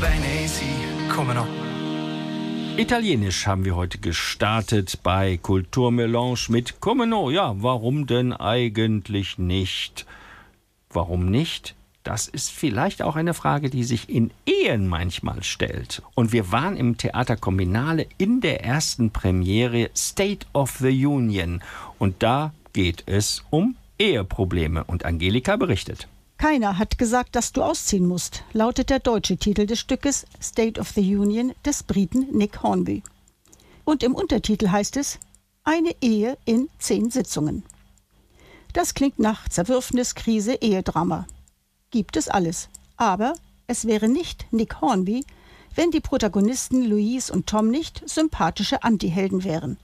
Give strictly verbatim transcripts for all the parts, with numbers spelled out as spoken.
bene, sì, come no. Italienisch haben wir heute gestartet bei Kulturmelange mit Come no. Ja, warum denn eigentlich nicht? Warum nicht? Das ist vielleicht auch eine Frage, die sich in Ehen manchmal stellt. Und wir waren im Theater Combinale in der ersten Premiere State of the Union. Und da geht es um Eheprobleme. Und Angelika berichtet. Keiner hat gesagt, dass du ausziehen musst, lautet der deutsche Titel des Stückes State of the Union des Briten Nick Hornby. Und im Untertitel heißt es Eine Ehe in zehn Sitzungen. Das klingt nach Zerwürfnis, Krise, Ehedrama. Gibt es alles. Aber es wäre nicht Nick Hornby, wenn die Protagonisten Louise und Tom nicht sympathische Antihelden wären.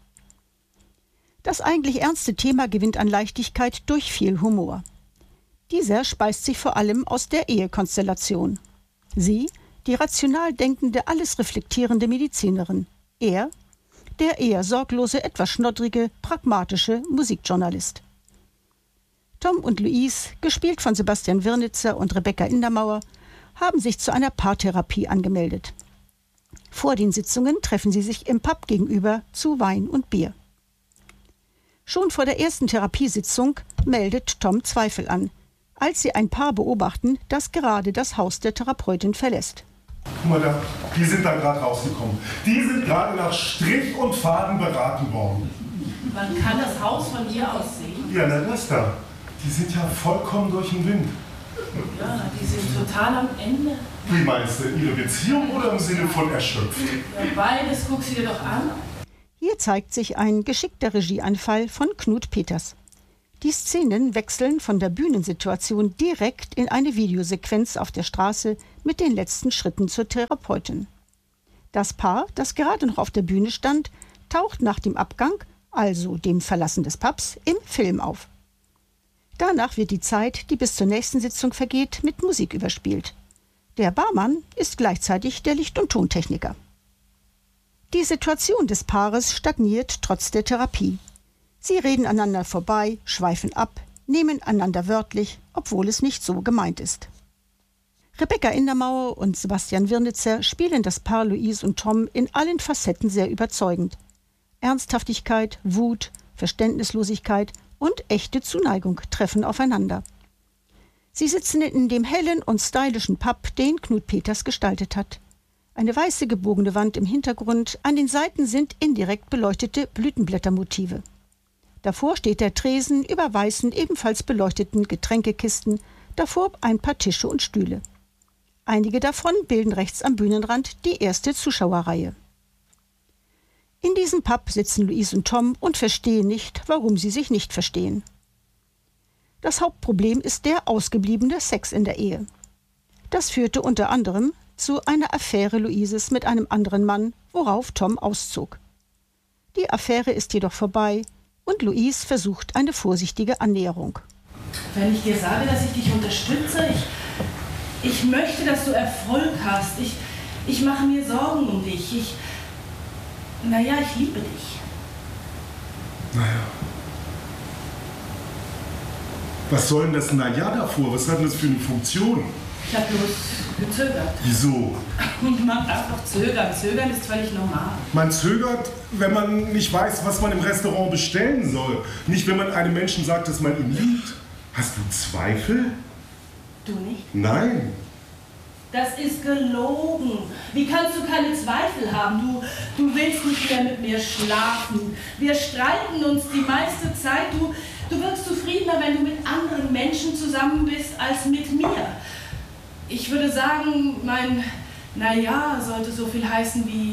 Das eigentlich ernste Thema gewinnt an Leichtigkeit durch viel Humor. Dieser speist sich vor allem aus der Ehekonstellation. Sie, die rational denkende, alles reflektierende Medizinerin. Er, der eher sorglose, etwas schnoddrige, pragmatische Musikjournalist. Tom und Louise, gespielt von Sebastian Wirnitzer und Rebecca Indermauer, haben sich zu einer Paartherapie angemeldet. Vor den Sitzungen treffen sie sich im Pub gegenüber zu Wein und Bier. Schon vor der ersten Therapiesitzung meldet Tom Zweifel an, als sie ein Paar beobachten, das gerade das Haus der Therapeutin verlässt. Guck mal da, die sind da gerade rausgekommen. Die sind gerade nach Strich und Faden beraten worden. Man kann das Haus von hier aus sehen. Ja, na das da. Die sind ja vollkommen durch den Wind. Ja, die sind total am Ende. Wie meinst du, ihre Beziehung oder im Sinne von erschöpft? Ja, beides, guck sie dir doch an. Hier zeigt sich ein geschickter Regieanfall von Knut Peters. Die Szenen wechseln von der Bühnensituation direkt in eine Videosequenz auf der Straße mit den letzten Schritten zur Therapeutin. Das Paar, das gerade noch auf der Bühne stand, taucht nach dem Abgang, also dem Verlassen des Pubs, im Film auf. Danach wird die Zeit, die bis zur nächsten Sitzung vergeht, mit Musik überspielt. Der Barmann ist gleichzeitig der Licht- und Tontechniker. Die Situation des Paares stagniert trotz der Therapie. Sie reden aneinander vorbei, schweifen ab, nehmen einander wörtlich, obwohl es nicht so gemeint ist. Rebecca Indermauer und Sebastian Wirnitzer spielen das Paar Louise und Tom in allen Facetten sehr überzeugend. Ernsthaftigkeit, Wut, Verständnislosigkeit und echte Zuneigung treffen aufeinander. Sie sitzen in dem hellen und stylischen Pub, den Knut Peters gestaltet hat. Eine weiße gebogene Wand im Hintergrund, an den Seiten sind indirekt beleuchtete Blütenblättermotive. Davor steht der Tresen über weißen, ebenfalls beleuchteten Getränkekisten, davor ein paar Tische und Stühle. Einige davon bilden rechts am Bühnenrand die erste Zuschauerreihe. In diesem Pub sitzen Louise und Tom und verstehen nicht, warum sie sich nicht verstehen. Das Hauptproblem ist der ausgebliebene Sex in der Ehe. Das führte unter anderem zu einer Affäre Louises mit einem anderen Mann, worauf Tom auszog. Die Affäre ist jedoch vorbei und Louise versucht eine vorsichtige Annäherung. Wenn ich dir sage, dass ich dich unterstütze, ich, ich möchte, dass du Erfolg hast, ich, ich mache mir Sorgen um dich, ich, naja, ich liebe dich. Naja. Was soll denn das Naja davor? Was hat denn das für eine Funktion? Ich habe bloß gezögert. Wieso? Man darf doch zögern. Zögern ist völlig normal. Man zögert, wenn man nicht weiß, was man im Restaurant bestellen soll. Nicht, wenn man einem Menschen sagt, dass man ihn liebt. Hast du Zweifel? Du nicht? Nein. Das ist gelogen. Wie kannst du keine Zweifel haben? Du, du willst nicht mehr mit mir schlafen. Wir streiten uns die meiste Zeit. Du, du wirkst zufriedener, wenn du mit anderen Menschen zusammen bist, als mit mir. Ich würde sagen, mein Naja sollte so viel heißen wie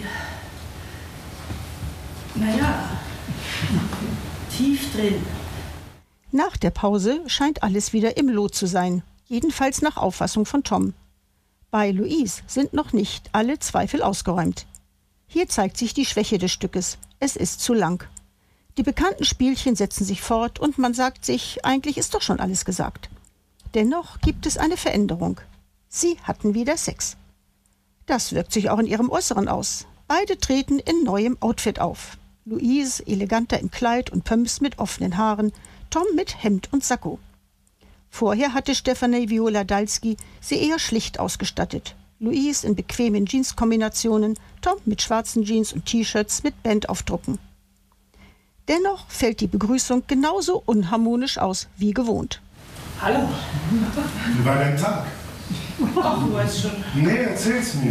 Naja, tief drin. Nach der Pause scheint alles wieder im Lot zu sein, jedenfalls nach Auffassung von Tom. Bei Louise sind noch nicht alle Zweifel ausgeräumt. Hier zeigt sich die Schwäche des Stückes. Es ist zu lang. Die bekannten Spielchen setzen sich fort und man sagt sich, eigentlich ist doch schon alles gesagt. Dennoch gibt es eine Veränderung. Sie hatten wieder Sex. Das wirkt sich auch in ihrem Äußeren aus. Beide treten in neuem Outfit auf. Louise eleganter im Kleid und Pumps mit offenen Haaren, Tom mit Hemd und Sakko. Vorher hatte Stefanie Viola Dalski sie eher schlicht ausgestattet. Louise in bequemen Jeanskombinationen, Tom mit schwarzen Jeans und T-Shirts mit Bandaufdrucken. Dennoch fällt die Begrüßung genauso unharmonisch aus wie gewohnt. Hallo. Wie war dein Tag? Ach, du weißt schon. Nee, erzähl's mir.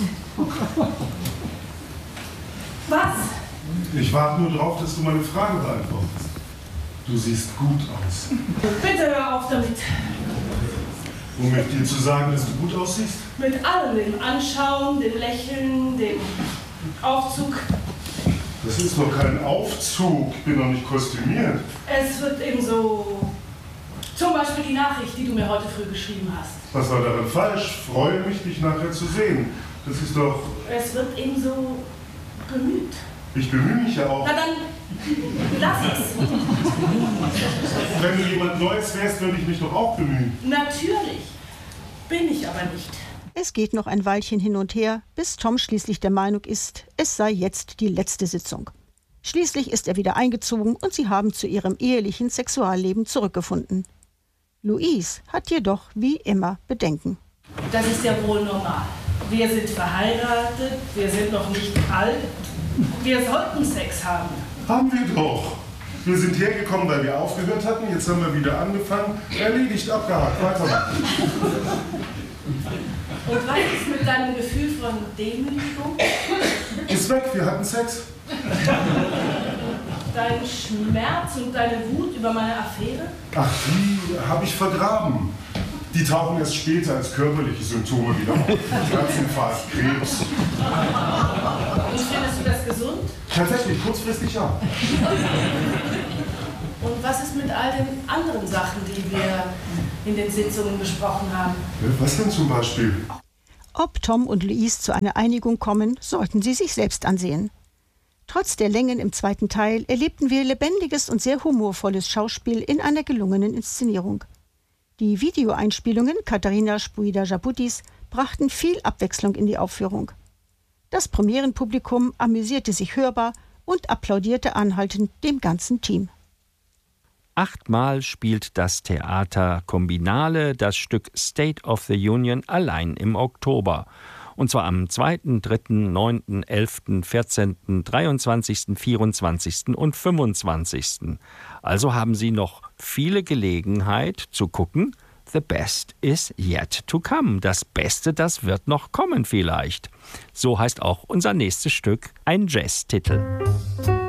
Was? Ich warte nur drauf, dass du meine Frage beantwortest. Du siehst gut aus. Bitte hör auf damit. Um mit dir zu sagen, dass du gut aussiehst? Mit allem, dem Anschauen, dem Lächeln, dem Aufzug. Das ist doch kein Aufzug. Ich bin doch nicht kostümiert. Es wird eben so... Zum Beispiel die Nachricht, die du mir heute früh geschrieben hast. Was war daran falsch? Freue mich, dich nachher zu sehen. Das ist doch... Es wird eben so bemüht. Ich bemühe mich ja auch. Na dann, lass es. Wenn du jemand Neues wärst, würde ich mich doch auch bemühen. Natürlich. Bin ich aber nicht. Es geht noch ein Weilchen hin und her, bis Tom schließlich der Meinung ist, es sei jetzt die letzte Sitzung. Schließlich ist er wieder eingezogen und sie haben zu ihrem ehelichen Sexualleben zurückgefunden. Louise hat jedoch wie immer Bedenken. Das ist ja wohl normal. Wir sind verheiratet, wir sind noch nicht alt. Wir sollten Sex haben. Haben wir doch. Wir sind hergekommen, weil wir aufgehört hatten. Jetzt haben wir wieder angefangen. Erledigt, abgehakt, weitermachen. Und was ist mit deinem Gefühl von Demütigung? Ist weg, wir hatten Sex. Dein Schmerz und deine Wut über meine Affäre? Ach, die habe ich vergraben. Die tauchen erst später als körperliche Symptome wieder auf. Herzinfarkt, Krebs. Und findest du das gesund? Tatsächlich, kurzfristig ja. Und was ist mit all den anderen Sachen, die wir in den Sitzungen besprochen haben? Was denn zum Beispiel? Ob Tom und Louise zu einer Einigung kommen, sollten sie sich selbst ansehen. Trotz der Längen im zweiten Teil erlebten wir lebendiges und sehr humorvolles Schauspiel in einer gelungenen Inszenierung. Die Videoeinspielungen Katharina Spuida-Jabutis brachten viel Abwechslung in die Aufführung. Das Premierenpublikum amüsierte sich hörbar und applaudierte anhaltend dem ganzen Team. Achtmal spielt das Theater Combinale das Stück State of the Union allein im Oktober. Und zwar am zweiten, dritten, neunten, elften, vierzehnten, dreiundzwanzigsten, vierundzwanzigsten und fünfundzwanzigsten Also haben Sie noch viele Gelegenheit zu gucken. The best is yet to come. Das Beste, das wird noch kommen vielleicht. So heißt auch unser nächstes Stück, ein Jazztitel.